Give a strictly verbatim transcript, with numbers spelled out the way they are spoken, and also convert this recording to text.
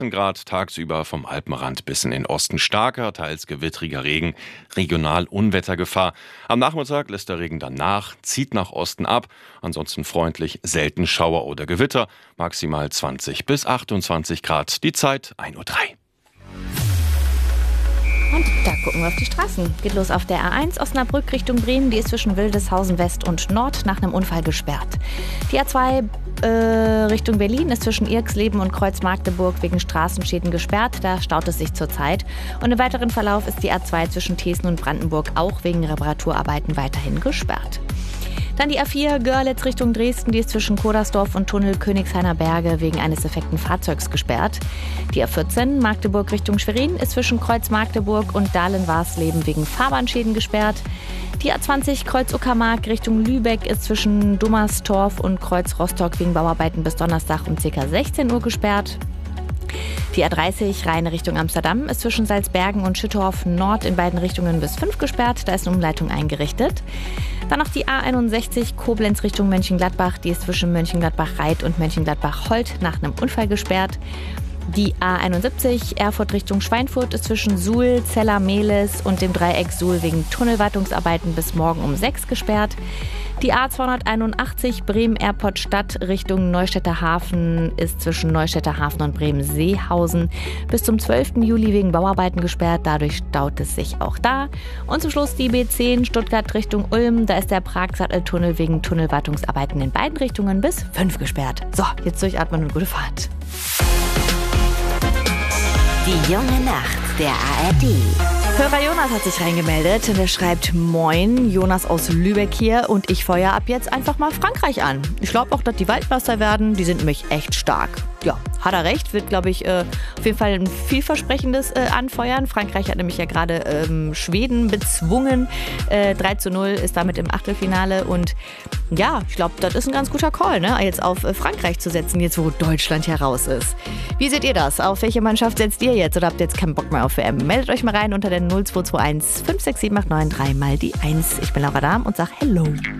Grad, tagsüber vom Alpenrand bis in den Osten starker, teils gewittriger Regen, regional Unwettergefahr. Am Nachmittag lässt der Regen dann nach, zieht nach Osten ab, ansonsten freundlich, selten Schauer oder Gewitter, maximal zwanzig bis achtundzwanzig Grad, die Zeit ein Uhr drei. Und da gucken wir auf die Straßen. Geht los auf der A eins Osnabrück Richtung Bremen. Die ist zwischen Wildeshausen West und Nord nach einem Unfall gesperrt. Die A zwei äh, Richtung Berlin ist zwischen Irxleben und Kreuz Magdeburg wegen Straßenschäden gesperrt. Da staut es sich zurzeit. Und im weiteren Verlauf ist die A zwei zwischen Thesen und Brandenburg auch wegen Reparaturarbeiten weiterhin gesperrt. Dann die A vier Görlitz Richtung Dresden, die ist zwischen Kodersdorf und Tunnel Königshainer Berge wegen eines defekten Fahrzeugs gesperrt. Die A vierzehn Magdeburg Richtung Schwerin ist zwischen Kreuz Magdeburg und Dahlen-Warsleben wegen Fahrbahnschäden gesperrt. Die A zwanzig Kreuz Uckermark Richtung Lübeck ist zwischen Dummerstorf und Kreuz Rostock wegen Bauarbeiten bis Donnerstag um ca. sechzehn Uhr gesperrt. Die A dreißig Rheine Richtung Amsterdam ist zwischen Salzbergen und Schüttorf Nord in beiden Richtungen bis fünf gesperrt. Da ist eine Umleitung eingerichtet. Dann noch die A einundsechzig Koblenz Richtung Mönchengladbach. Die ist zwischen Mönchengladbach-Reit und Mönchengladbach-Holt nach einem Unfall gesperrt. Die A einundsiebzig Erfurt Richtung Schweinfurt ist zwischen Suhl, Zeller-Mehlis und dem Dreieck Suhl wegen Tunnelwartungsarbeiten bis morgen um sechs gesperrt. Die A zweihunderteinundachtzig Bremen-Airport-Stadt Richtung Neustädter Hafen ist zwischen Neustädter Hafen und Bremen-Seehausen bis zum zwölften Juli wegen Bauarbeiten gesperrt. Dadurch staut es sich auch da. Und zum Schluss die B zehn Stuttgart Richtung Ulm. Da ist der Pragsatteltunnel wegen Tunnelwartungsarbeiten in beiden Richtungen bis fünf gesperrt. So, jetzt durchatmen und gute Fahrt. Die junge Nacht der A R D. Hörer Jonas hat sich reingemeldet und er schreibt: Moin, Jonas aus Lübeck hier und ich feuer ab jetzt einfach mal Frankreich an. Ich glaube auch, dass die Weltmeister werden, die sind nämlich echt stark. Ja, hat er recht, wird, glaube ich, äh, auf jeden Fall ein vielversprechendes äh, Anfeuern. Frankreich hat nämlich ja gerade ähm, Schweden bezwungen. Äh, drei zu null ist damit im Achtelfinale und ja, ich glaube, das ist ein ganz guter Call, ne? Jetzt auf äh, Frankreich zu setzen, jetzt wo Deutschland hier raus ist. Wie seht ihr das? Auf welche Mannschaft setzt ihr jetzt oder habt ihr jetzt keinen Bock mehr auf W M? Meldet euch mal rein unter der null zwei zwei eins fünf sechs sieben acht neun drei mal die eins. Ich bin Laura Dahm und sag Hello.